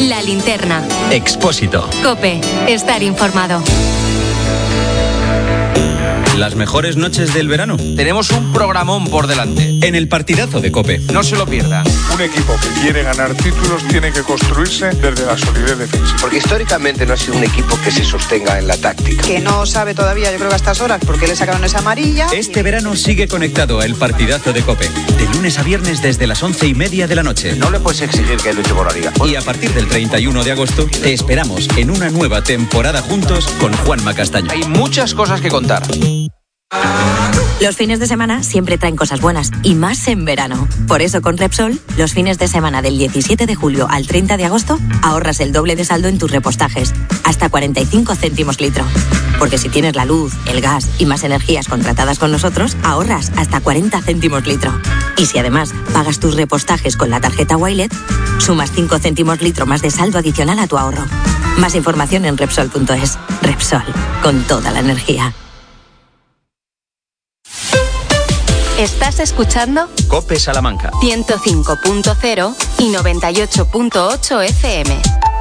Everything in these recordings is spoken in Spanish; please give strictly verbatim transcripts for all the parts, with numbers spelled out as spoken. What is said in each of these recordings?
La Linterna. Expósito. COPE. Estar informado. Las mejores noches del verano. Tenemos un programón por delante. En el partidazo de COPE. No se lo pierdan. Un equipo que quiere ganar títulos tiene que construirse desde la solidez defensiva. Porque históricamente no ha sido un equipo que se sostenga en la táctica. Que no sabe todavía, yo creo que a estas horas, porque le sacaron esa amarilla. Este verano sigue conectado a el partidazo de COPE. De lunes a viernes desde las once y media de la noche. No le puedes exigir que luche por la liga. Y a partir del treinta y uno de agosto te esperamos en una nueva temporada juntos con Juanma Castaño. Hay muchas cosas que contar. Los fines de semana siempre traen cosas buenas, y más en verano. Por eso con Repsol, los fines de semana del diecisiete de julio al treinta de agosto, ahorras el doble de saldo en tus repostajes, hasta cuarenta y cinco céntimos litro. Porque si tienes la luz, el gas y más energías contratadas con nosotros, ahorras hasta cuarenta céntimos litro. Y si además pagas tus repostajes con la tarjeta Wilet, sumas cinco céntimos litro más de saldo adicional a tu ahorro. Más información en Repsol punto es. Repsol, con toda la energía. ¿Estás escuchando? COPE Salamanca. ciento cinco punto cero y noventa y ocho punto ocho F M.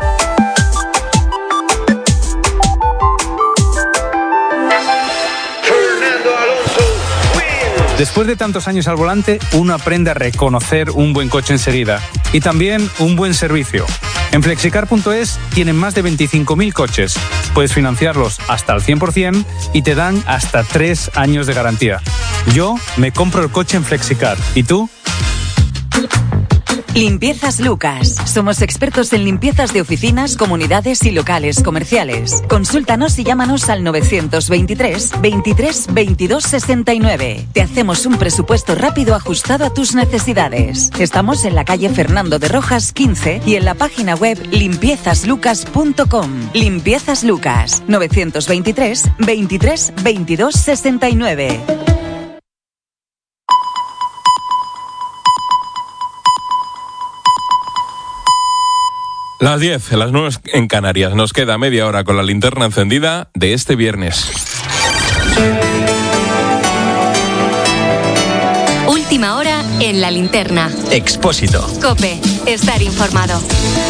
Después de tantos años al volante, uno aprende a reconocer un buen coche enseguida y también un buen servicio. En Flexicar punto es tienen más de veinticinco mil coches. Puedes financiarlos hasta al cien por ciento y te dan hasta tres años de garantía. Yo me compro el coche en Flexicar. ¿Y tú? Limpiezas Lucas. Somos expertos en limpiezas de oficinas, comunidades y locales comerciales. Consúltanos y llámanos al novecientos veintitrés, veintitrés, veintidós, sesenta y nueve. Te hacemos un presupuesto rápido ajustado a tus necesidades. Estamos en la calle Fernando de Rojas quince y en la página web limpiezas lucas punto com. Limpiezas Lucas. novecientos veintitrés, veintitrés, veintidós, sesenta y nueve. Las diez, las nueve en Canarias. Nos queda media hora con la linterna encendida de este viernes. Última hora en La Linterna. Expósito. COPE. Estar informado.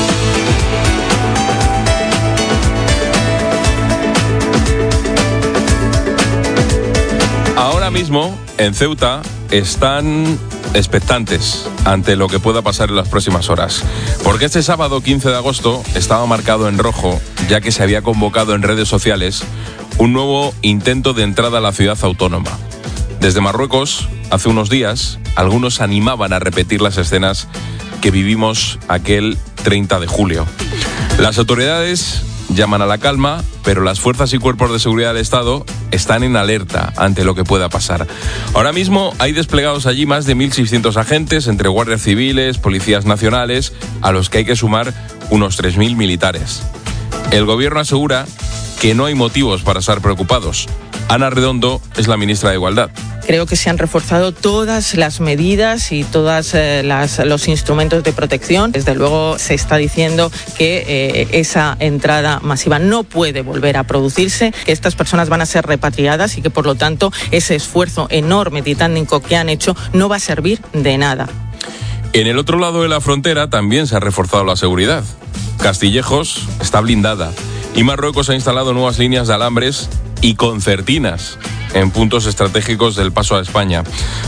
Ahora mismo, en Ceuta, están expectantes ante lo que pueda pasar en las próximas horas. Porque este sábado quince de agosto estaba marcado en rojo, ya que se había convocado en redes sociales un nuevo intento de entrada a la ciudad autónoma. Desde Marruecos, hace unos días, algunos animaban a repetir las escenas que vivimos aquel treinta de julio. Las autoridades llaman a la calma, pero las fuerzas y cuerpos de seguridad del Estado están en alerta ante lo que pueda pasar. Ahora mismo hay desplegados allí más de mil seiscientos agentes, entre guardias civiles, policías nacionales, a los que hay que sumar unos tres mil militares. El gobierno asegura que no hay motivos para estar preocupados. Ana Redondo es la ministra de Igualdad. Creo que se han reforzado todas las medidas y todos eh, los instrumentos de protección. Desde luego se está diciendo que eh, esa entrada masiva no puede volver a producirse, que estas personas van a ser repatriadas y que por lo tanto ese esfuerzo enorme, titánico que han hecho no va a servir de nada. En el otro lado de la frontera también se ha reforzado la seguridad. Castillejos está blindada y Marruecos ha instalado nuevas líneas de alambres y concertinas en puntos estratégicos del paso a España.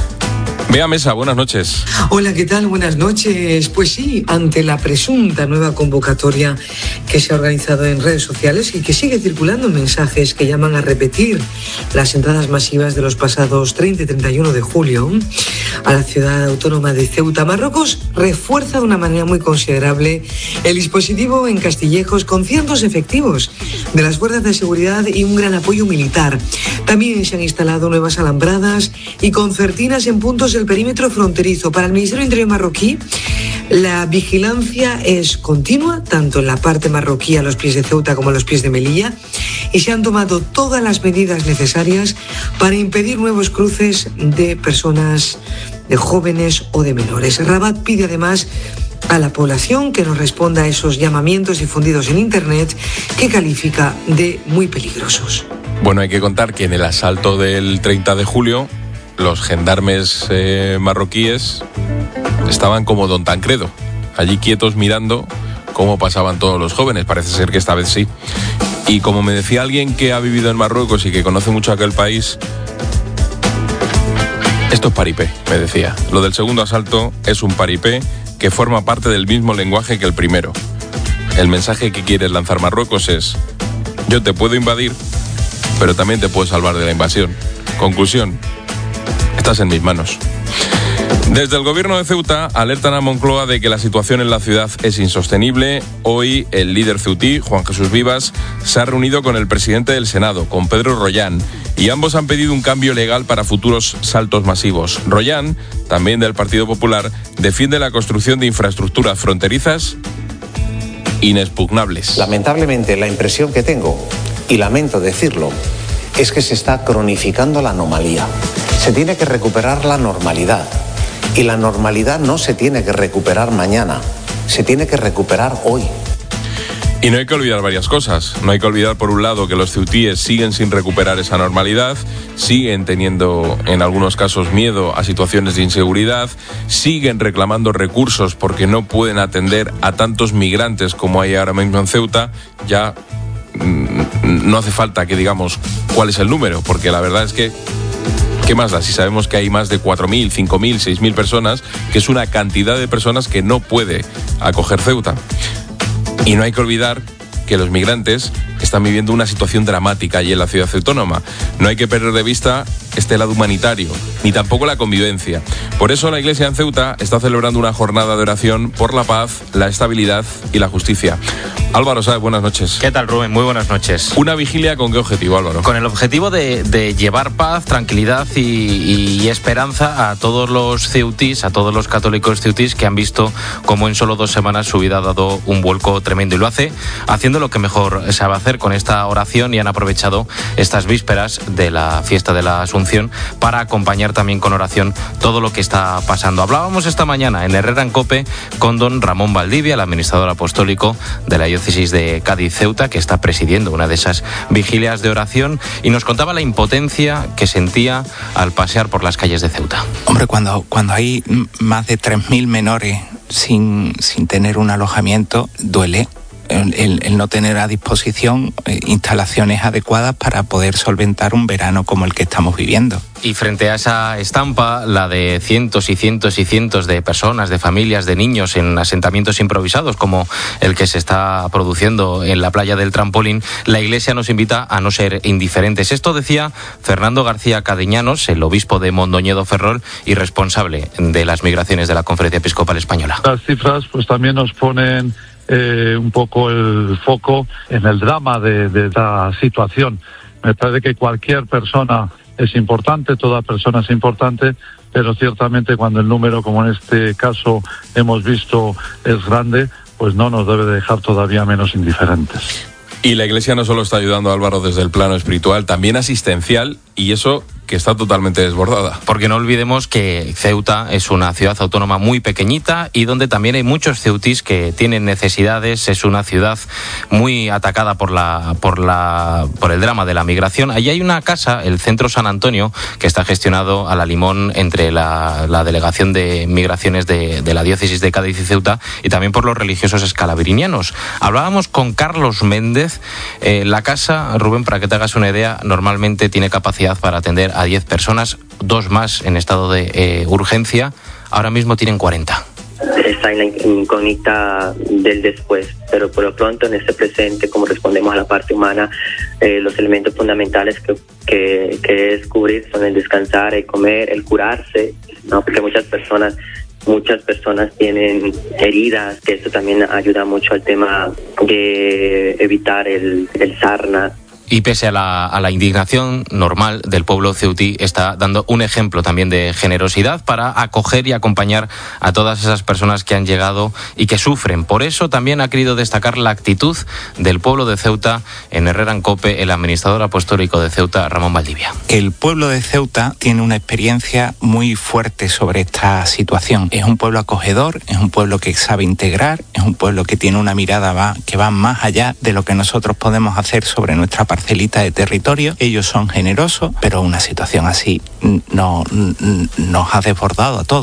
Bea Mesa, buenas noches. Hola, ¿qué tal? Buenas noches. Pues sí, ante la presunta nueva convocatoria que se ha organizado en redes sociales y que sigue circulando mensajes que llaman a repetir las entradas masivas de los pasados treinta y treinta y uno de julio a la ciudad autónoma de Ceuta, Marruecos refuerza de una manera muy considerable el dispositivo en Castillejos con cientos efectivos de las fuerzas de seguridad y un gran apoyo militar. También se han instalado nuevas alambradas y concertinas en puntos del perímetro fronterizo. Para el Ministerio del Interior marroquí, la vigilancia es continua, tanto en la parte marroquí a los pies de Ceuta como a los pies de Melilla, y se han tomado todas las medidas necesarias para impedir nuevos cruces de personas, de jóvenes o de menores. Rabat pide además a la población que no responda a esos llamamientos difundidos en Internet que califica de muy peligrosos. Bueno, hay que contar que en el asalto del treinta de julio los gendarmes eh, marroquíes estaban como Don Tancredo, allí quietos mirando cómo pasaban todos los jóvenes. Parece ser que esta vez sí. Y como me decía alguien que ha vivido en Marruecos y que conoce mucho aquel país, esto es paripé, me decía. Lo del segundo asalto es un paripé que forma parte del mismo lenguaje que el primero. El mensaje que quiere lanzar Marruecos es: yo te puedo invadir, pero también te puedo salvar de la invasión. Conclusión: estás en mis manos. Desde el gobierno de Ceuta alertan a Moncloa de que la situación en la ciudad es insostenible. Hoy el líder ceutí, Juan Jesús Vivas, se ha reunido con el presidente del Senado, con Pedro Rollán, y ambos han pedido un cambio legal para futuros saltos masivos. Rollán, también del Partido Popular, defiende la construcción de infraestructuras fronterizas inexpugnables. Lamentablemente, la impresión que tengo, y lamento decirlo, es que se está cronificando la anomalía. Se tiene que recuperar la normalidad. Y la normalidad no se tiene que recuperar mañana, se tiene que recuperar hoy. Y no hay que olvidar varias cosas. No hay que olvidar, por un lado, que los ceutíes siguen sin recuperar esa normalidad, siguen teniendo, en algunos casos, miedo a situaciones de inseguridad, siguen reclamando recursos porque no pueden atender a tantos migrantes como hay ahora mismo en Ceuta. Ya mmm, no hace falta que digamos cuál es el número, porque la verdad es que ¿qué más da si sabemos que hay más de cuatro mil, cinco mil, seis mil personas, que es una cantidad de personas que no puede acoger Ceuta? Y no hay que olvidar que los migrantes están viviendo una situación dramática allí en la ciudad autónoma. No hay que perder de vista este lado humanitario, ni tampoco la convivencia. Por eso la Iglesia en Ceuta está celebrando una jornada de oración por la paz, la estabilidad y la justicia. Álvaro Sáez, buenas noches. ¿Qué tal, Rubén? Muy buenas noches. ¿Una vigilia con qué objetivo, Álvaro? Con el objetivo de, de llevar paz, tranquilidad y, y esperanza a todos los ceutís, a todos los católicos ceutís que han visto cómo en solo dos semanas su vida ha dado un vuelco tremendo. Y lo hace haciendo lo que mejor sabe hacer con esta oración, y han aprovechado estas vísperas de la fiesta de la Asunción para acompañar también con oración todo lo que está pasando. Hablábamos esta mañana en Herrera en Cope con don Ramón Valdivia, el administrador apostólico de la diócesis de Cádiz-Ceuta, que está presidiendo una de esas vigilias de oración, y nos contaba la impotencia que sentía al pasear por las calles de Ceuta. Hombre, cuando, cuando hay más de tres mil menores sin, sin tener un alojamiento, duele. El, el no tener a disposición eh, instalaciones adecuadas para poder solventar un verano como el que estamos viviendo. Y frente a esa estampa, la de cientos y cientos y cientos de personas, de familias, de niños en asentamientos improvisados como el que se está produciendo en la playa del Trampolín, la Iglesia nos invita a no ser indiferentes. Esto decía Fernando García Cadeñanos, el obispo de Mondoñedo Ferrol y responsable de las migraciones de la Conferencia Episcopal Española. Las cifras pues también nos ponen Eh, un poco el foco en el drama de, de la situación. Me parece que cualquier persona es importante, toda persona es importante, pero ciertamente cuando el número, como en este caso hemos visto, es grande, pues no nos debe dejar todavía menos indiferentes. Y la Iglesia no solo está ayudando, Álvaro, desde el plano espiritual, también asistencial, y eso que está totalmente desbordada. Porque no olvidemos que Ceuta es una ciudad autónoma muy pequeñita y donde también hay muchos ceutís que tienen necesidades. Es una ciudad muy atacada por la por la por el drama de la migración. Allí hay una casa, el Centro San Antonio, que está gestionado a la limón entre la, la Delegación de Migraciones de, de la Diócesis de Cádiz y Ceuta, y también por los religiosos escalavirinianos. Hablábamos con Carlos Méndez. Eh, la casa, Rubén, para que te hagas una idea, normalmente tiene capacidad para atender a diez personas, dos más en estado de eh, urgencia. Ahora mismo tienen cuarenta. Está en la incógnita del después, pero por lo pronto en este presente, como respondemos a la parte humana, eh, los elementos fundamentales que, que, que es cubrir son el descansar, el comer, el curarse, ¿no? Porque muchas personas Muchas personas tienen heridas, que esto también ayuda mucho al tema de evitar el, el sarna. Y pese a la, a la indignación normal del pueblo ceutí, está dando un ejemplo también de generosidad para acoger y acompañar a todas esas personas que han llegado y que sufren. Por eso también ha querido destacar la actitud del pueblo de Ceuta en Herrera en Cope, el administrador apostólico de Ceuta, Ramón Valdivia. El pueblo de Ceuta tiene una experiencia muy fuerte sobre esta situación. Es un pueblo acogedor, es un pueblo que sabe integrar, es un pueblo que tiene una mirada va, que va más allá de lo que nosotros podemos hacer sobre nuestra parcelita de territorio. Ellos son generosos, pero una situación así no, nos ha desbordado a todos.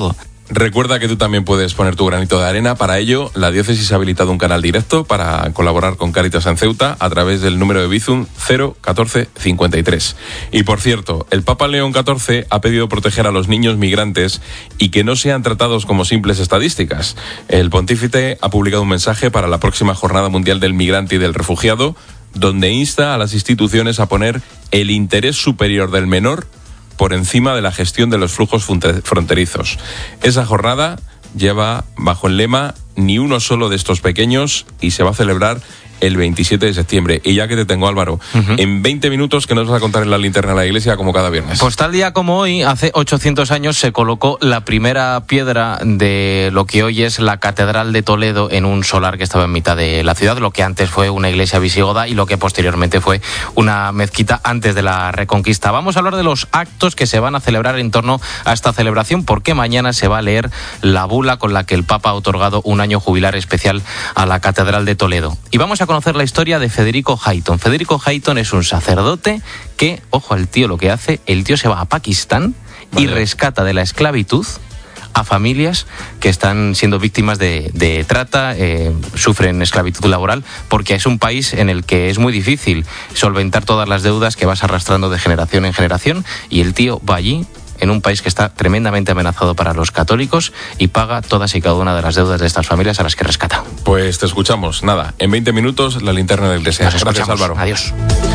Recuerda que tú también puedes poner tu granito de arena. Para ello, la diócesis ha habilitado un canal directo para colaborar con Cáritas en Ceuta a través del número de Bizum cero catorce cincuenta y tres. Y por cierto, el Papa León catorce ha pedido proteger a los niños migrantes y que no sean tratados como simples estadísticas. El pontífice ha publicado un mensaje para la próxima Jornada Mundial del Migrante y del Refugiado, donde insta a las instituciones a poner el interés superior del menor por encima de la gestión de los flujos fronterizos. Esa jornada lleva bajo el lema "Ni uno solo de estos pequeños" y se va a celebrar el veintisiete de septiembre. Y ya que te tengo, Álvaro, uh-huh. en veinte minutos, ¿qué nos vas a contar en la linterna de la iglesia como cada viernes? Pues tal día como hoy, hace ochocientos años, se colocó la primera piedra de lo que hoy es la Catedral de Toledo en un solar que estaba en mitad de la ciudad, lo que antes fue una iglesia visigoda y lo que posteriormente fue una mezquita antes de la Reconquista. Vamos a hablar de los actos que se van a celebrar en torno a esta celebración, porque mañana se va a leer la bula con la que el Papa ha otorgado un año jubilar especial a la Catedral de Toledo. Y vamos a conocer la historia de Federico Hayton. Federico Hayton es un sacerdote que, ojo al tío lo que hace, el tío se va a Pakistán vale. y rescata de la esclavitud a familias que están siendo víctimas de, de trata, eh, sufren esclavitud laboral, porque es un país en el que es muy difícil solventar todas las deudas que vas arrastrando de generación en generación, y el tío va allí, en un país que está tremendamente amenazado para los católicos, y paga todas y cada una de las deudas de estas familias a las que rescata. Pues te escuchamos. Nada, en veinte minutos, la linterna de la iglesia. Gracias, Álvaro. Adiós.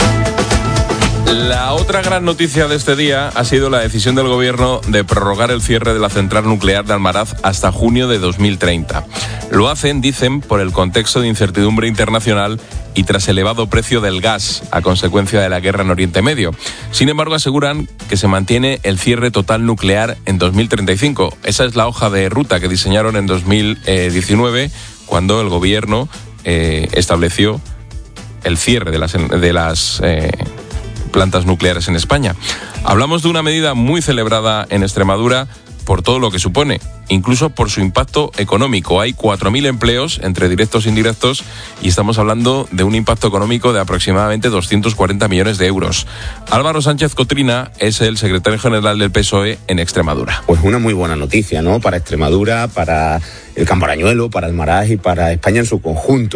La otra gran noticia de este día ha sido la decisión del gobierno de prorrogar el cierre de la central nuclear de Almaraz hasta junio de dos mil treinta. Lo hacen, dicen, por el contexto de incertidumbre internacional y tras el elevado precio del gas a consecuencia de la guerra en Oriente Medio. Sin embargo, aseguran que se mantiene el cierre total nuclear en dos mil treinta y cinco. Esa es la hoja de ruta que diseñaron en dos mil diecinueve, cuando el gobierno eh, estableció el cierre de las, de las eh, plantas nucleares en España. Hablamos de una medida muy celebrada en Extremadura por todo lo que supone, incluso por su impacto económico. Hay cuatro mil empleos entre directos e indirectos y estamos hablando de un impacto económico de aproximadamente doscientos cuarenta millones de euros. Álvaro Sánchez Cotrina es el secretario general del P S O E en Extremadura. Pues una muy buena noticia, ¿no? Para Extremadura, para el Campo Arañuelo, para Almaraz y para España en su conjunto.